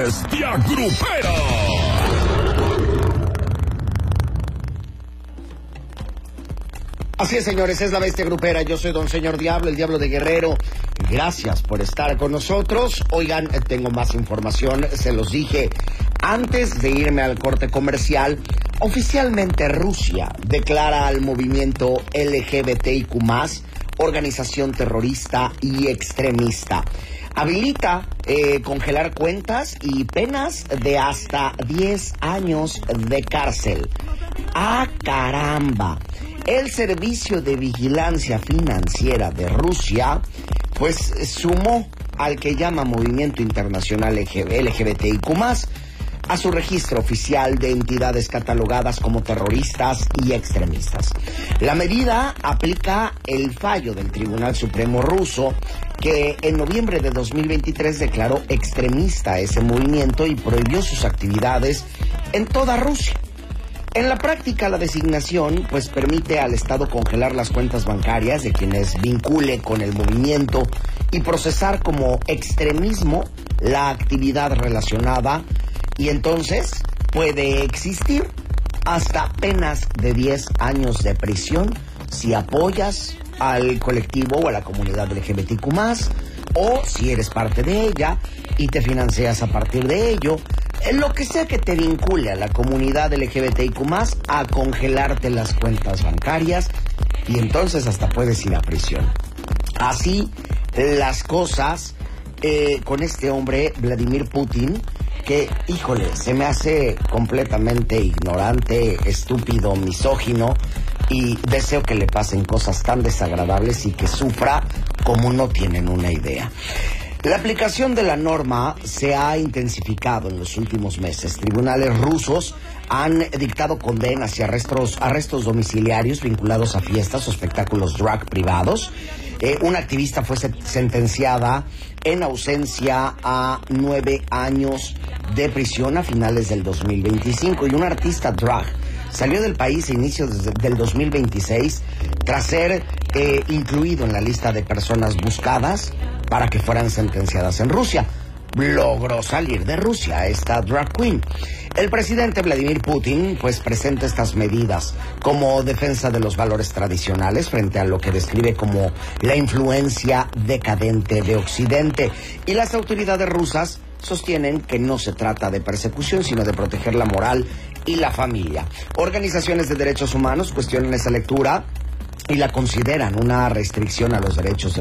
bestia grupera. Así es, señores, es la bestia grupera. Yo soy Don Señor Diablo, el Diablo de Guerrero. Gracias por estar con nosotros. Oigan, tengo más información, se los dije antes de irme al corte comercial. Oficialmente Rusia declara al movimiento LGBTIQ+, organización terrorista y extremista. Habilita congelar cuentas y penas de hasta 10 años de cárcel. ¡Ah, caramba! El Servicio de Vigilancia Financiera de Rusia, pues sumó al que llama Movimiento Internacional LGBTIQ+, a su registro oficial de entidades catalogadas como terroristas y extremistas. La medida aplica el fallo del Tribunal Supremo ruso, que en noviembre de 2023 declaró extremista ese movimiento y prohibió sus actividades en toda Rusia. En la práctica, la designación pues permite al Estado congelar las cuentas bancarias de quienes vincule con el movimiento y procesar como extremismo la actividad relacionada, y entonces puede existir hasta penas de 10 años de prisión si apoyas al colectivo o a la comunidad LGBTQ+, o si eres parte de ella y te financias a partir de ello. Lo que sea que te vincule a la comunidad LGBTIQ+, a congelarte las cuentas bancarias, y entonces hasta puedes ir a prisión. Así las cosas con este hombre, Vladimir Putin, que, híjole, se me hace completamente ignorante, estúpido, misógino, y deseo que le pasen cosas tan desagradables y que sufra como no tienen una idea. La aplicación de la norma se ha intensificado en los últimos meses. Tribunales rusos han dictado condenas y arrestos domiciliarios vinculados a fiestas o espectáculos drag privados. Una activista fue sentenciada en ausencia a 9 años de prisión a finales del 2025, y un artista drag salió del país a inicios del 2026 tras ser incluido en la lista de personas buscadas para que fueran sentenciadas en Rusia. Logró salir de Rusia esta drag queen. El presidente Vladimir Putin pues presenta estas medidas como defensa de los valores tradicionales frente a lo que describe como la influencia decadente de Occidente, y las autoridades rusas sostienen que no se trata de persecución, sino de proteger la moral y la familia. Organizaciones de derechos humanos cuestionan esa lectura y la consideran una restricción a los derechos de